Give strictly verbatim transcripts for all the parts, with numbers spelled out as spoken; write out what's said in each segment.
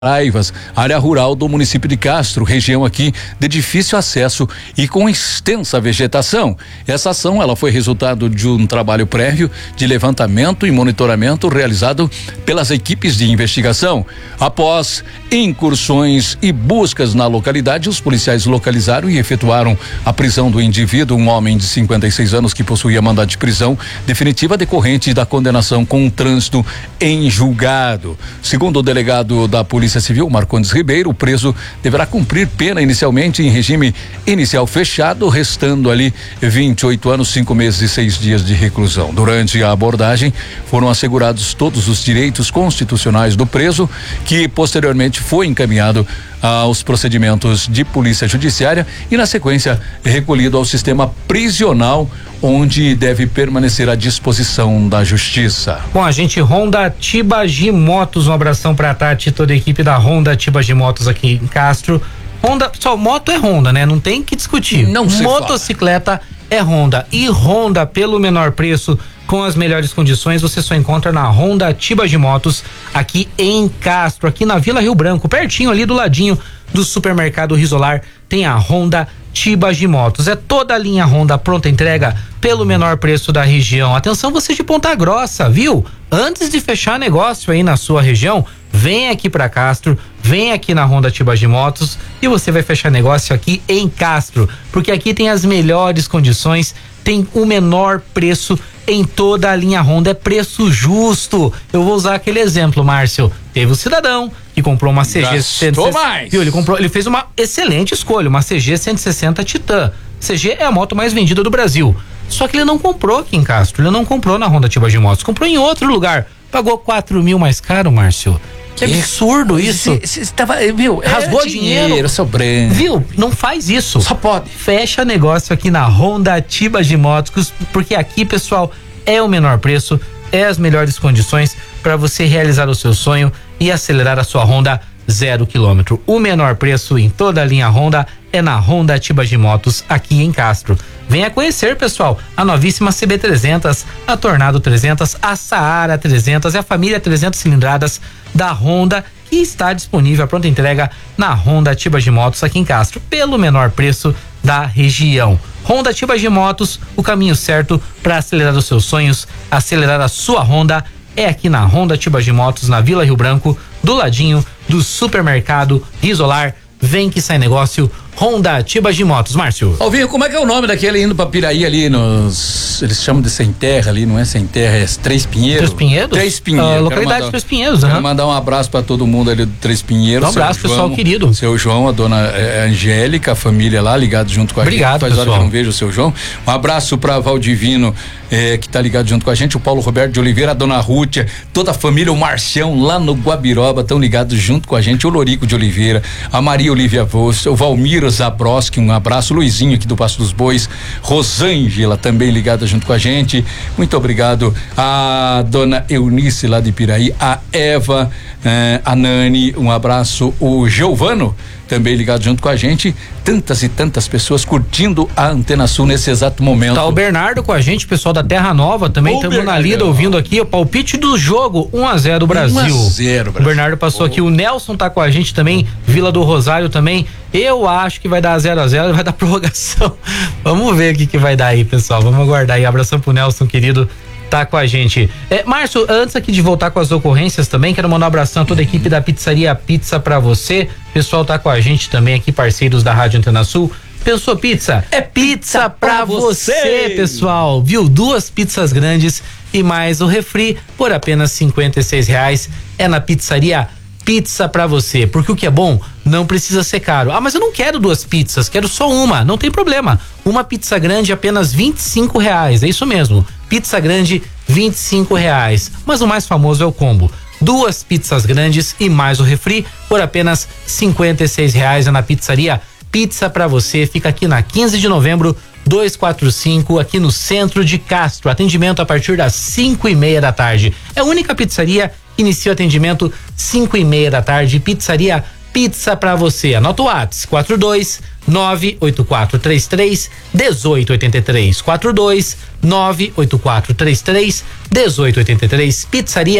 Aivas, área rural do município de Castro, região aqui de difícil acesso e com extensa vegetação. Essa ação ela foi resultado de um trabalho prévio de levantamento e monitoramento realizado pelas equipes de investigação. Após incursões e buscas na localidade, os policiais localizaram e efetuaram a prisão do indivíduo, um homem de cinquenta e seis anos que possuía mandado de prisão definitiva decorrente da condenação com o trânsito em julgado. Segundo o delegado da Polícia Civil, Marcondes Ribeiro, o preso deverá cumprir pena inicialmente em regime inicial fechado, restando ali vinte e oito anos, cinco meses e seis dias de reclusão. Durante a abordagem, foram assegurados todos os direitos constitucionais do preso, que posteriormente foi encaminhado aos procedimentos de polícia judiciária e, na sequência, recolhido ao sistema prisional, onde deve permanecer à disposição da justiça. Bom, a gente Honda Tibagi Motos, um abração pra Tati e toda a equipe da Honda Tibagi Motos aqui em Castro. Honda, pessoal, moto é Honda, né? Não tem que discutir. Não se Motocicleta fala. É Honda. E Honda, pelo menor preço, com as melhores condições, você só encontra na Honda Tibagi Motos, aqui em Castro, aqui na Vila Rio Branco, pertinho ali do ladinho do supermercado Risolar, tem a Honda Tibagi Motos. É toda a linha Honda pronta entrega pelo menor preço da região. Atenção, você de Ponta Grossa, viu? Antes de fechar negócio aí na sua região, vem aqui para Castro, vem aqui na Honda Tibagi Motos e você vai fechar negócio aqui em Castro, porque aqui tem as melhores condições, tem o menor preço em toda a linha Honda, é preço justo. Eu vou usar aquele exemplo, Márcio. Teve um cidadão que comprou uma C G cento e sessenta. Mais. Viu? Ele comprou, ele fez uma excelente escolha, uma C G cento e sessenta Titan. C G é a moto mais vendida do Brasil. Só que ele não comprou aqui em Castro, ele não comprou na Honda Tibagi Motos, comprou em outro lugar. Pagou quatro mil mais caro, Márcio. Que absurdo isso. Você estava, viu? Rasgou é dinheiro, dinheiro sobrando. Viu? Não faz isso. Só pode. Fecha negócio aqui na Honda Tibagi Motos, porque aqui, pessoal, é o menor preço, é as melhores condições para você realizar o seu sonho e acelerar a sua Honda zero quilômetro. O menor preço em toda a linha Honda é na Honda Tibagi Motos, aqui em Castro. Venha conhecer, pessoal, a novíssima C B trezentos, a Tornado trezentos, a Saara trezentos e a família trezentos cilindradas da Honda, que está disponível a pronta entrega na Honda Tibagi Motos aqui em Castro, pelo menor preço da região. Honda Tibagi Motos, o caminho certo para acelerar os seus sonhos, acelerar a sua Honda, é aqui na Honda Tibagi Motos, na Vila Rio Branco, do ladinho do supermercado Risolar. Vem que sai negócio, Honda Tibagi Motos. Márcio. Alvinho, como é que é o nome daquele indo pra Piraí ali nos... Eles chamam de Sem Terra ali, não é Sem Terra, é Três Pinheiros? Três Pinheiros? Três Pinheiros. Uh, localidade mandar, Três Pinheiros, Quero uhum. mandar um abraço pra todo mundo ali do Três Pinheiros. Um abraço, pessoal João, querido. Seu João, a dona é, Angélica, a família lá, ligado junto com a Obrigado, gente. Faz pessoal. hora que eu não vejo o seu João. Um abraço pra Valdivino, é, que tá ligado junto com a gente, o Paulo Roberto de Oliveira, a dona Rútia, toda a família, o Marcião lá no Guabiroba, tão ligados junto com a gente, o Lorico de Oliveira, a Maria Olívia Voss, o Valmir Zabroski, um abraço, Luizinho aqui do Passo dos Bois, Rosângela também ligada junto com a gente, muito obrigado a dona Eunice lá de Piraí, a Eva, eh, a Nani, um abraço, o Giovano também ligado junto com a gente, tantas e tantas pessoas curtindo a Antena Sul nesse exato momento. Tá o Bernardo com a gente, pessoal da Terra Nova também, estamos na lida ouvindo aqui o palpite do jogo, um a zero Brasil. um a zero Brasil. O Bernardo passou oh. aqui, o Nelson tá com a gente também, Vila do Rosário também. Eu acho que vai dar zero a zero, vai dar prorrogação. Vamos ver o que que vai dar aí, pessoal. Vamos aguardar aí. Abração pro Nelson, querido. Tá com a gente. É, Márcio, antes aqui de voltar com as ocorrências também, quero mandar um abração a toda a equipe da Pizzaria Pizza pra você. O pessoal tá com a gente também aqui, parceiros da Rádio Antena Sul. Pensou pizza? É pizza pra você, pessoal. Viu? Duas pizzas grandes e mais o refri por apenas cinquenta e seis reais. É na Pizzaria Pizza pra você, porque o que é bom não precisa ser caro. Ah, mas eu não quero duas pizzas, quero só uma. Não tem problema. Uma pizza grande apenas vinte e cinco reais. É isso mesmo. Pizza grande vinte e cinco reais. Mas o mais famoso é o combo. Duas pizzas grandes e mais o refri por apenas cinquenta e seis reais. É na Pizzaria Pizza pra você. Fica aqui na quinze de novembro, duzentos e quarenta e cinco, aqui no centro de Castro. Atendimento a partir das cinco e meia da tarde. É a única pizzaria que inicia o atendimento cinco e meia da tarde. Pizzaria Pizza pra você. Anota o WhatsApp quatro dois nove oito quatro três três um oito oito três. quatro dois nove oito quatro três três um oito oito três. Pizzaria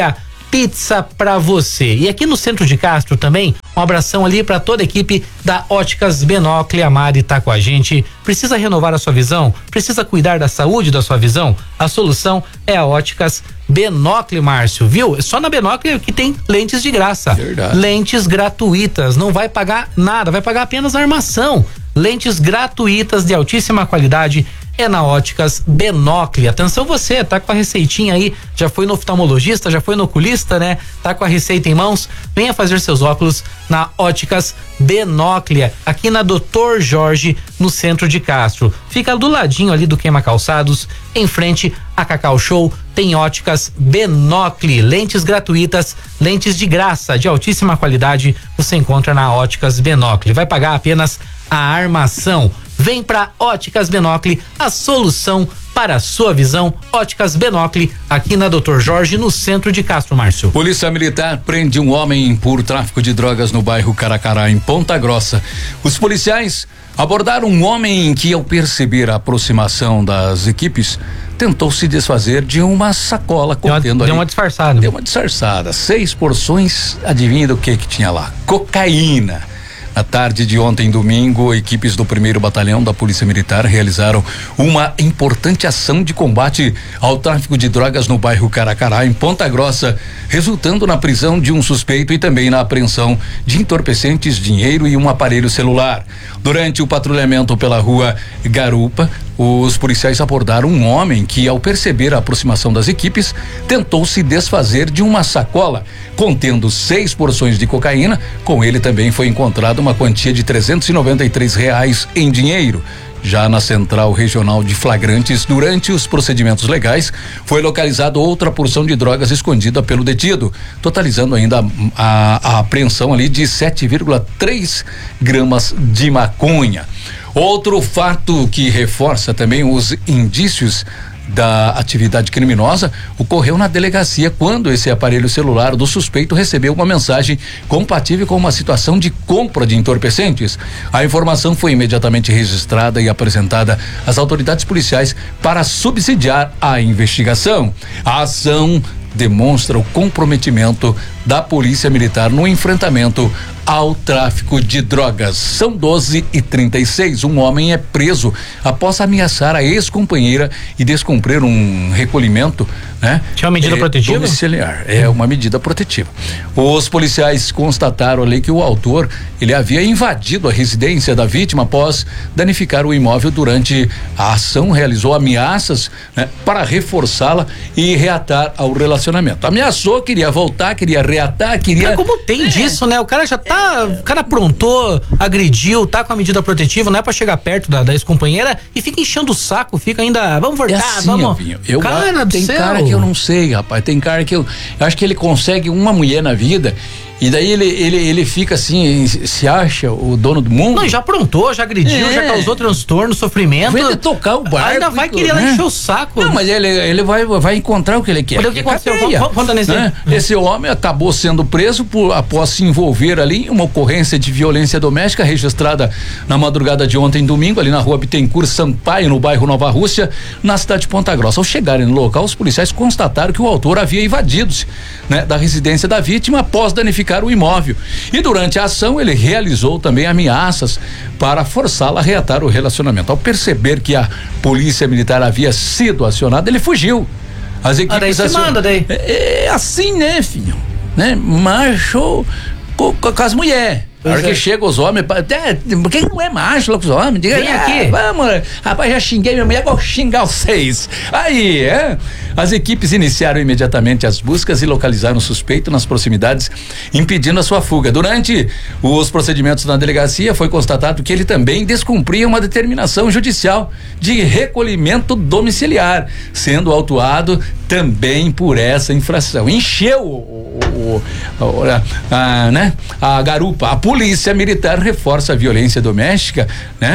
pizza pra você. E aqui no centro de Castro também, um abração ali pra toda a equipe da Óticas Benocle. A Mari tá com a gente. Precisa renovar a sua visão? Precisa cuidar da saúde da sua visão? A solução é a Óticas Benocle, Márcio, viu? Só na Benocle que tem lentes de graça. Verdade. Lentes gratuitas, não vai pagar nada, vai pagar apenas a armação. Lentes gratuitas de altíssima qualidade é na Óticas Benocle. Atenção você, tá com a receitinha aí, já foi no oftalmologista, já foi no oculista, né? Tá com a receita em mãos, venha fazer seus óculos na Óticas Benocle, aqui na doutor Jorge, no centro de Castro. Fica do ladinho ali do Queima Calçados, em frente a Cacau Show, tem Óticas Benocle, lentes gratuitas, lentes de graça, de altíssima qualidade, você encontra na Óticas Benocle. Vai pagar apenas a armação. Vem pra Óticas Benocle, a solução para a sua visão. Óticas Benocle, aqui na doutor Jorge, no centro de Castro, Márcio. Polícia Militar prende um homem por tráfico de drogas no bairro Caracará, em Ponta Grossa. Os policiais abordaram um homem que, ao perceber a aproximação das equipes, tentou se desfazer de uma sacola contendo deu uma, ali. Deu uma disfarçada. Deu uma disfarçada. Seis porções, adivinha do que que tinha lá? Cocaína. Na tarde de ontem, domingo, equipes do primeiro Batalhão da Polícia Militar realizaram uma importante ação de combate ao tráfico de drogas no bairro Caracará, em Ponta Grossa, resultando na prisão de um suspeito e também na apreensão de entorpecentes, dinheiro e um aparelho celular. Durante o patrulhamento pela rua Garupa, os policiais abordaram um homem que, ao perceber a aproximação das equipes, tentou se desfazer de uma sacola contendo seis porções de cocaína. Com ele também foi encontrada uma quantia de trezentos e noventa e três reais em dinheiro. Já na Central Regional de Flagrantes, durante os procedimentos legais, foi localizada outra porção de drogas escondida pelo detido, totalizando ainda a, a, a apreensão ali de sete vírgula três gramas de maconha. Outro fato que reforça também os indícios da atividade criminosa ocorreu na delegacia, quando esse aparelho celular do suspeito recebeu uma mensagem compatível com uma situação de compra de entorpecentes. A informação foi imediatamente registrada e apresentada às autoridades policiais para subsidiar a investigação. A ação demonstra o comprometimento da Polícia Militar no enfrentamento ao tráfico de drogas. São doze e trinta e seis. Um homem é preso após ameaçar a ex-companheira e descumprir um recolhimento, né? Tinha uma medida é, protetiva? Domiciliar. É uma medida protetiva. Os policiais constataram ali que o autor, ele havia invadido a residência da vítima após danificar o imóvel. Durante a ação, realizou ameaças, né, para reforçá-la e reatar ao relacionamento. Ameaçou, queria voltar, queria reatar, queria... Mas como tem é. disso, né? O cara já tá, o cara aprontou, agrediu, tá com a medida protetiva, não é pra chegar perto da, da ex-companheira e fica enchendo o saco, fica ainda, vamos voltar, é assim, vamos. Vinho. Eu, cara do tem céu. cara que eu não sei, rapaz, tem cara que eu, eu acho que ele consegue uma mulher na vida e daí ele, ele, ele fica assim, se acha o dono do mundo. Não, já aprontou, já agrediu, É. já causou transtorno, sofrimento. Vai tocar o barco. Ainda vai querer né? lá encher o saco. Não, mas ele, ele vai, vai encontrar o que ele quer. Olha o que aconteceu, Cadeia, conta- conta nesse né? aí. Esse homem acabou sendo preso por, após se envolver ali em uma ocorrência de violência doméstica registrada na madrugada de ontem, domingo, ali na rua Bittencourt Sampaio, no bairro Nova Rússia, na cidade de Ponta Grossa. Ao chegarem no local, os policiais constataram que o autor havia evadido-se, né, da residência da vítima após danificar o imóvel. E durante a ação, ele realizou também ameaças para forçá-la a reatar o relacionamento. Ao perceber que a polícia militar havia sido acionada, ele fugiu. As equipes Ah, daí você acion- manda, daí. É, é assim, né, filho? Né? Macho com, com, com as mulheres. A hora Pois que é. chega os homens, pa- até, quem não é macho lá com os homens? Diga, Vem ah, aqui. vamos, rapaz, já xinguei minha mulher, vou xingar vocês. Aí, é? As equipes iniciaram imediatamente as buscas e localizaram o suspeito nas proximidades, impedindo a sua fuga. Durante os procedimentos na delegacia, foi constatado que ele também descumpria uma determinação judicial de recolhimento domiciliar, sendo autuado também por essa infração. Encheu o, o, o, o, a, a, né? a garupa. A Polícia Militar reforça a violência doméstica, né?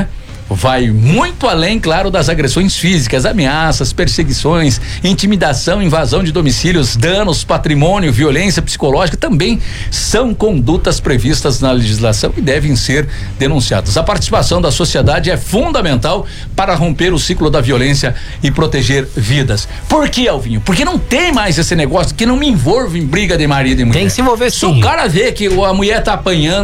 vai muito além, claro, das agressões físicas, ameaças, perseguições, intimidação, invasão de domicílios, danos, patrimônio, violência psicológica, também são condutas previstas na legislação e devem ser denunciadas. A participação da sociedade é fundamental para romper o ciclo da violência e proteger vidas. Por que, Alvinho? Porque não tem mais esse negócio que não me envolve em briga de marido e mulher. Tem que se envolver sim. Se o cara vê que a mulher tá apanhando